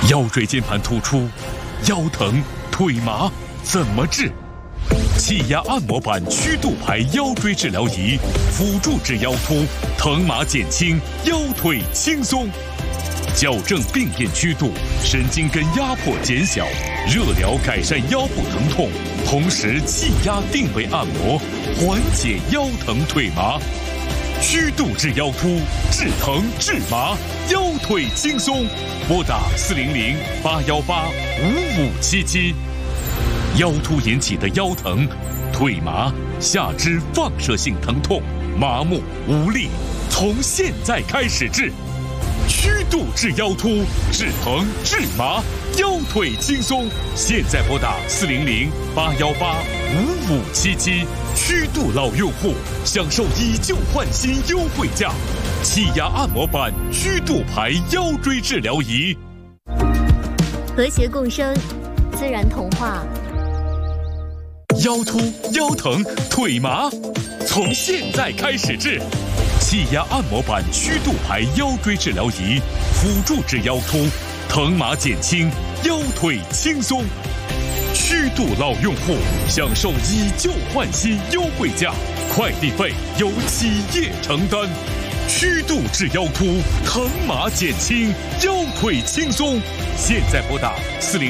腰椎间盘突出、腰疼、腿麻怎么治？气压按摩板曲度牌腰椎治疗仪，辅助治腰突，疼麻减轻，腰腿轻松。矫正病变曲度，神经根压迫减小，热疗改善腰部疼痛，同时气压定位按摩，缓解腰疼腿麻。曲度治腰突，治疼治麻，腰腿轻松。拨打400-818-5577。腰突引起的腰疼、腿麻、下肢放射性疼痛、麻木无力，从现在开始治。曲度治腰突，治疼治麻，腰腿轻松。现在拨打400-818-5577。曲度老用户享受以旧换新优惠价，气压按摩板曲度牌腰椎治疗仪。 和谐共生，自然童话。 腰突、腰疼、腿麻，从现在开始治。气压按摩板曲度牌腰椎治疗仪，辅助治腰突，疼麻减轻，腰腿轻松。曲度老用户享受以旧换新优惠价，快递费由企业承担。曲度治腰突，疼麻减轻，腰腿轻松。现在拨打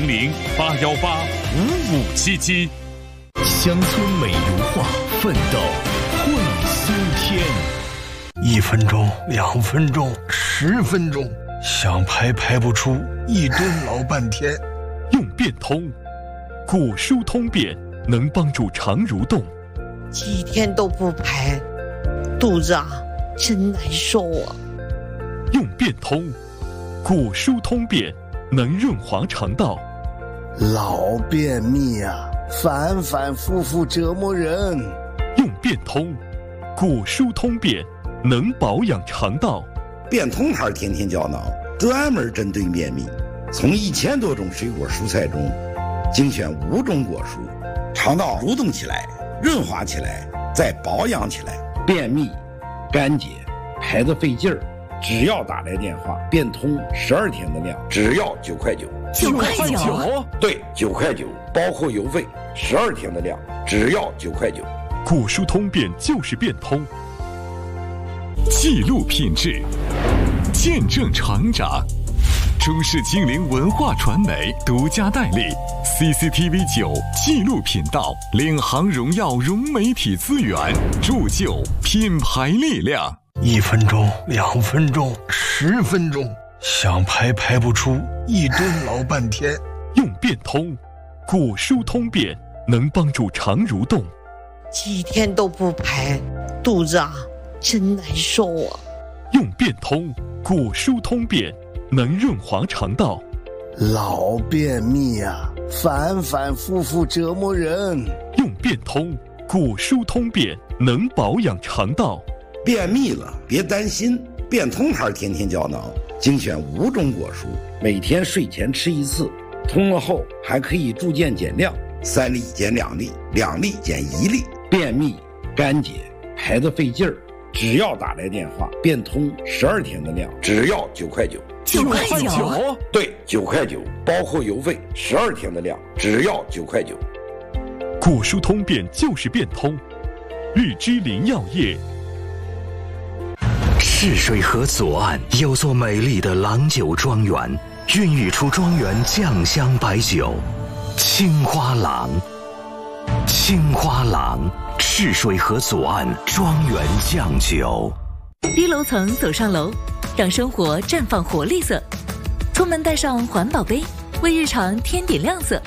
400-818-5577。 乡村美如画，奋斗会苏天。 1分钟、2分钟、10分钟，想排不出，一蹲老半天。 用变通，骨疏通便能帮助肠蠕动。 几天都不排，肚子真难受啊。 用变通，骨疏通便能润滑肠道。 老便秘反反复复折磨人。 用变通，骨疏通便能保养肠道。 变通牌天天胶囊专门针对便秘，从1000多种水果蔬菜中精选5种果蔬，肠道蠕动起来，润滑起来，再保养起来。便秘、干结、排得费劲儿，只要打来电话，变通12天的量，只要9块9。 9块9？ 对，9块9，包括邮费，12天的量，只要9块9。 骨疏通便就是变通。 记录品质，见证成长。中视精灵文化传媒独家代理 CCTV9 纪录频道，领航荣耀融媒体资源，铸就品牌力量。 1分钟、2分钟、10分钟，想排不出，一蹲老半天。 用变通，骨疏通便能帮助肠蠕动。 几天都不排，肚子真难受啊。 用变通，骨疏通便能润滑肠道。 老便秘反反复复折磨人。 用变通，骨疏通便能保养肠道。 便秘了别担心，变通牌天天胶囊精选5种果蔬，每天睡前吃1次，通了后还可以逐渐减量，3粒减2粒，2粒减1粒。便秘、干结、排得费劲儿，只要打来电话，变通12天的量，只要9块9。 9块9？ 对，9块9，包括邮费，12天的量，只要9块9。 骨疏通便就是变通。日之林药业。 赤水河左岸有座美丽的郎酒庄园，孕育出庄园酱香白酒青花郎。青花郎，赤水河左岸庄园酱酒。 低楼层走上楼，让生活绽放活力色。出门带上环保杯，为日常添点亮色。